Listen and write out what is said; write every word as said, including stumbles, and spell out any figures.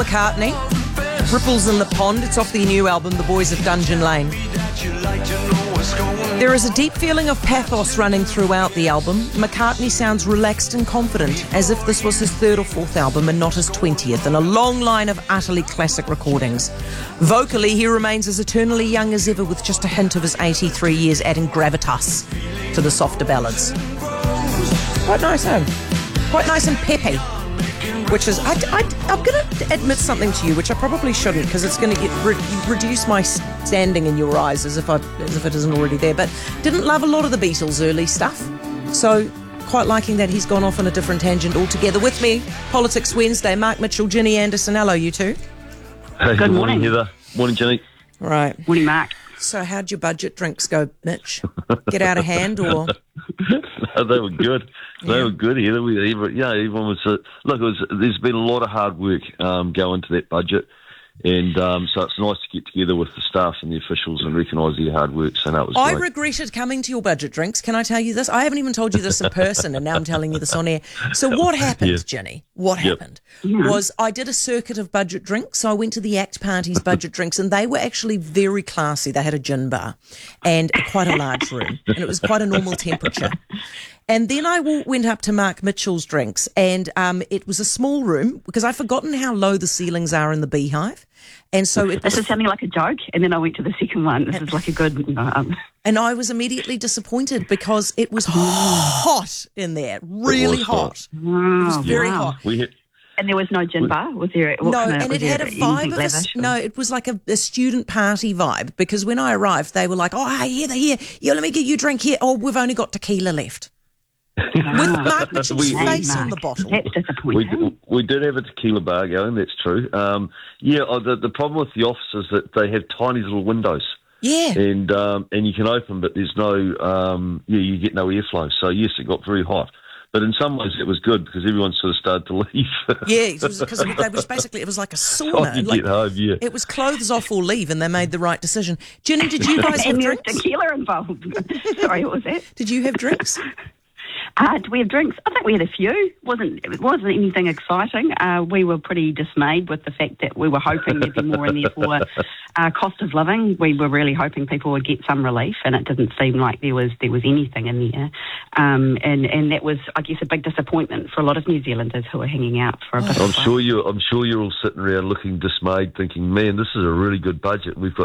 McCartney, Ripples in the Pond. It's off the new album, The Boys of Dungeon Lane. There is a deep feeling of pathos running throughout the album. McCartney sounds relaxed and confident, as if this was his third or fourth album and not his twentieth, in a long line of utterly classic recordings. Vocally, he remains as eternally young as ever, with just a hint of his eighty-three years adding gravitas to the softer ballads. Quite nice, huh? Quite nice and peppy. Which is, I, I, I'm going to admit something to you, which I probably shouldn't, because it's going to re- reduce my standing in your eyes as if I, as if it isn't already there. But didn't love a lot of the Beatles' early stuff, so quite liking that he's gone off on a different tangent altogether. With me, Politics Wednesday, Mark Mitchell, Ginny Anderson. Hello, you two. Hey, good, good morning, morning, Heather. Morning, Ginny. Right. Morning, Mark. So how'd your budget drinks go, Mitch? Get out of hand, or...? No, they were good. They Yeah. were good, Heather. We, even, yeah, everyone was... Uh, look, it was, there's been a lot of hard work um, go into that budget, and um, so it's nice to get together with the staff and the officials and recognise their hard work, so that was I great. regretted coming to your budget drinks. Can I tell you this? I haven't even told you this in person, and now I'm telling you this on air. So what happened, Yeah. Ginny? What Yep. happened Yeah. was I did a circuit of budget drinks. So I went to the ACT Party's budget drinks, and they were actually very classy. They had a gin bar and a, quite a large room, and it was quite a normal temperature. And then I w- went up to Mark Mitchell's drinks, and um, it was a small room because I've forgotten how low the ceilings are in the Beehive. And so it This was, is sounding like a joke, and then I went to the second one. This is like a good... You know, um, and I was immediately disappointed because it was hot in there, really was hot. hot. It was wow, very wow. hot. We had, And there was no gin bar? Was there... What No, kind of, and was it there had a anything vibe of a, lavish, or- no, it was like a, a student party vibe, because when I arrived, they were like, oh, hey, here, here, yeah, let me get you a drink here. Oh, we've only got tequila left. With Mark Mitchell's We- face Mark, on the bottle. That's we, disappointing. we did have a tequila bar going, that's true. Um, yeah, uh, the, the problem with the office is that they have tiny little windows. Yeah. And um, and you can open, but there's no, um, yeah, you get no airflow. So, yes, it got very hot. But in some ways it was good because everyone sort of started to leave. Yeah, because it was basically, it was like a Time sauna. you Like, get home, yeah. it was clothes off or leave, and they made the right decision. Ginny, did you guys have And there was drinks? tequila involved. Sorry, what was that? Did you have drinks? Uh, do we have drinks? I think we had a few. wasn't It wasn't anything exciting. Uh, we were pretty dismayed with the fact that we were hoping there'd be more in there for uh, cost of living. We were really hoping people would get some relief, and it didn't seem like there was there was anything in there. Um, and, and that was, I guess, a big disappointment for a lot of New Zealanders who were hanging out for a bit I'm of sure you. I'm sure you're all sitting around looking dismayed, thinking, "Man, this is a really good budget. We've got